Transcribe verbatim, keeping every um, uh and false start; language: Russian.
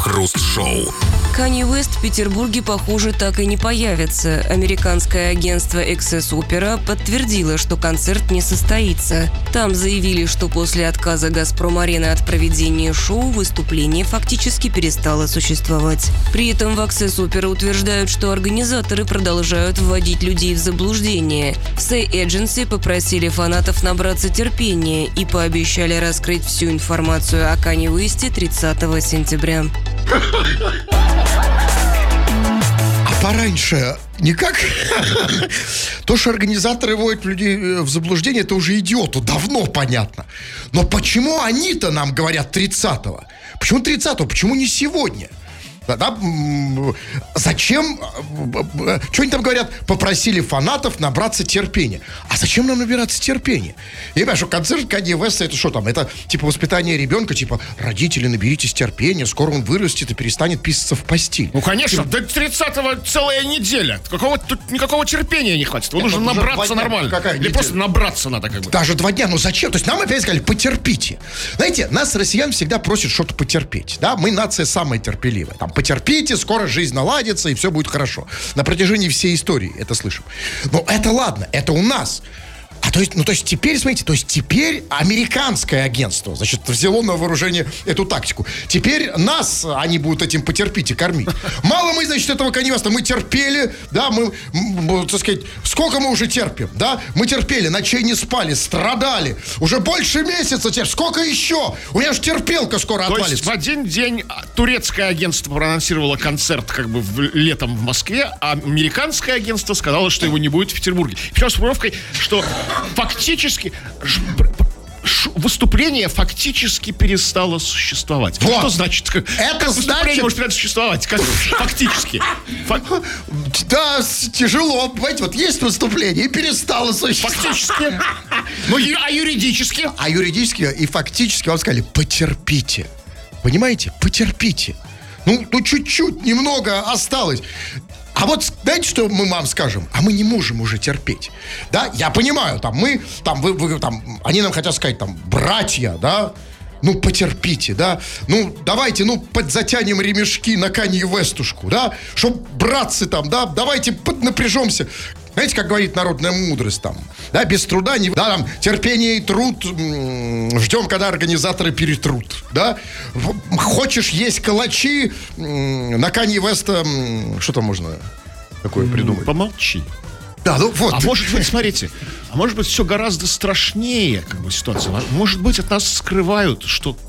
Крем-хруст-шоу. Канье Уэст в Петербурге, похоже, так и не появится. Американское агентство Access Opera подтвердило, что концерт не состоится. Там заявили, что после отказа «Газпром-арены» от проведения шоу выступление фактически перестало существовать. При этом в Access Opera утверждают, что организаторы продолжают вводить людей в заблуждение. В Say Agency попросили фанатов набраться терпения и пообещали раскрыть всю информацию о Канье Уэсте тридцатого сентября. А пораньше никак? То, что организаторы вводят людей в заблуждение, это уже идиоту давно понятно. Но почему они-то нам говорят тридцатого? Почему тридцатого? Почему не сегодня? Да, зачем, что они там говорят, попросили фанатов набраться терпения. А зачем нам набираться терпения? Я понимаю, что концерт Канье Уэста, это что там? Это типа воспитание ребенка, типа, родители, наберитесь терпения, скоро он вырастет и перестанет писаться в постель. Ну, конечно, до тридцатого целая неделя. Какого, тут никакого терпения не хватит. Его нужно набраться нормально. Какая Или неделя? просто набраться надо как бы. Даже два дня, ну зачем? То есть нам опять сказали, потерпите. Знаете, нас, россиян, всегда просят что-то потерпеть. Да, мы нация самая терпеливая. Там, потерпите, скоро жизнь наладится, и все будет хорошо. На протяжении всей истории это слышим. Но это ладно, это у нас. А то есть, ну то есть теперь, смотрите, то есть теперь американское агентство, значит, взяло на вооружение эту тактику. Теперь нас они будут этим потерпите кормить. Мало мы, значит, этого Канье Уэста, мы терпели, да, мы, м, так сказать, сколько мы уже терпим, да? Мы терпели, ночей не спали, страдали. Уже больше месяца теперь, сколько еще? У меня же терпелка скоро То отвалится. есть в один день турецкое агентство проанонсировало концерт как бы в, летом в Москве, а американское агентство сказало, что его не будет в Петербурге. Причем с формулировкой, что фактически ш, ш, выступление фактически перестало существовать. Вот. Что значит? Это как выступление значит... может перестать существовать? Как, фактически. Фак... Да, тяжело. Понимаете, вот есть выступление и перестало существовать. Фактически. Ну, а юридически? А юридически и фактически вам сказали, потерпите. Понимаете? Потерпите. Ну, ну чуть-чуть, немного осталось. А вот знаете, что мы вам скажем? А мы не можем уже терпеть. Да, я понимаю, там мы, там вы, вы там, они нам хотят сказать, там, братья, да, ну, потерпите, да, ну, давайте, ну, подзатянем ремешки на Канье Уэстушку, да, чтоб братцы там, да, давайте поднапряжемся. Знаете, как говорит народная мудрость там, да, без труда не... Да, там, терпение и труд м- ждем, когда организаторы перетрут, да. Хочешь есть калачи, м- на Канье Уэста, м- что там можно такое придумать? Помолчи. Да, ну вот. А может быть, смотрите, а может быть, все гораздо страшнее, как бы, ситуация. Может быть, от нас скрывают, что